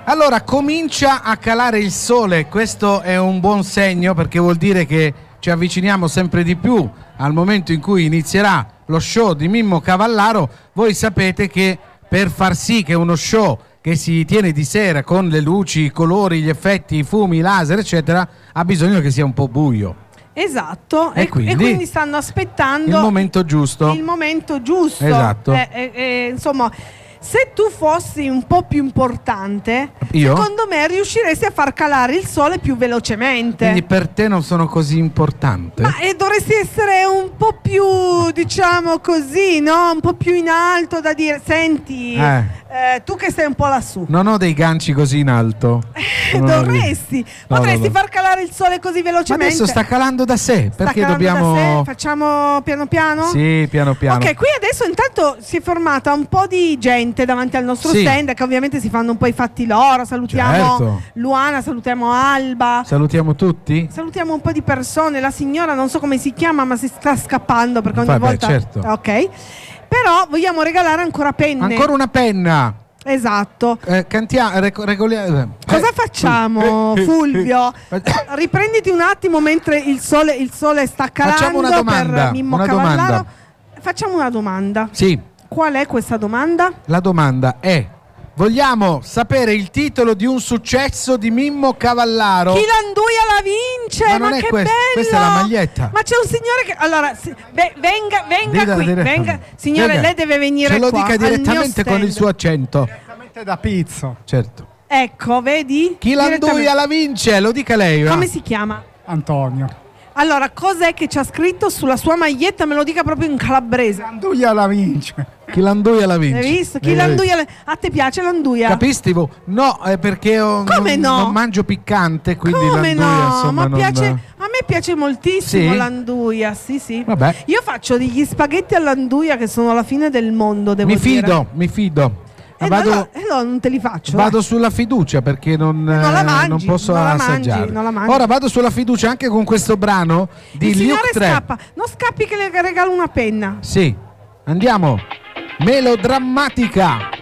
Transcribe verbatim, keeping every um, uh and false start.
Allora, comincia a calare il sole, questo è un buon segno perché vuol dire che ci avviciniamo sempre di più al momento in cui inizierà lo show di Mimmo Cavallaro. Voi sapete che per far sì che uno show che si tiene di sera con le luci, i colori, gli effetti, i fumi, i laser eccetera, ha bisogno che sia un po' buio. Esatto, e, e, quindi, e quindi stanno aspettando il momento giusto. Il momento giusto. Esatto. Eh, eh, eh, insomma, se tu fossi un po' più importante, Io? secondo me riusciresti a far calare il sole più velocemente. Quindi per te non sono così importante? Ma eh, dovresti essere un po' più, diciamo così, no? Un po' più in alto da dire, senti, Eh. eh, tu che sei un po' lassù. Non ho dei ganci così in alto. Eh, dovresti, no, potresti no, no. far calare il sole così Ma velocemente. adesso sta calando da sé, Sta perché calando dobbiamo... da sé? Facciamo piano piano? Sì, piano piano. Ok, qui adesso intanto si è formata un po' di gente davanti al nostro Sì. stand, che ovviamente si fanno un po' i fatti loro. Salutiamo Certo. Luana, salutiamo Alba, Salutiamo tutti? salutiamo un po' di persone. La signora non so come si chiama, ma si sta scappando perché ogni Vabbè, volta certo. ok. Però vogliamo regalare ancora penne. Ancora una penna. Esatto. Eh, cantiamo, rec- regoliamo. Cosa Eh, facciamo, eh, eh, Fulvio? eh. Riprenditi un attimo mentre il sole, il sole sta calando. Facciamo una domanda, per Mimmo una Cavallaro. domanda. Facciamo una domanda. Sì, Qual è questa domanda? la domanda è: vogliamo sapere il titolo di un successo di Mimmo Cavallaro? Chi l'anduia la vince, Ma ma, non è che questo, bello! questa è la maglietta. Ma c'è un signore che allora si- ve- venga, venga Dilla qui, direttamente. venga. Signore, Venga. lei deve venire Ce lo qua dica al mio direttamente con stand. il suo accento. Direttamente da Pizzo. Certo. Ecco, vedi? Chi l'anduia la vince, lo dica lei. va. Come si chiama? Antonio. Allora, cos'è che c'ha scritto sulla sua maglietta? Me lo dica proprio in calabrese. Anduia la vince. Chi l'anduia la vince. Hai visto? Chi Eh, l'anduia la- A te piace l'anduia? Capisti? vo? No, è perché ho- Come non, no? non mangio piccante, quindi Come l'anduia no? insomma Ma non... piace, a me piace moltissimo Sì? l'anduia, sì sì. Vabbè. Io faccio degli spaghetti all'anduia che sono la fine del mondo, devo Mi dire. fido, mi fido. Eh, vado allora, eh, no, non te li faccio. vado sulla fiducia perché non, non la eh, mangi, non posso non la assaggiare. mangi, non la mangi. Ora vado sulla fiducia anche con questo brano di Il signore Luke tre. scappa, non scappi che le regalo una penna. Sì, andiamo. Melodrammatica.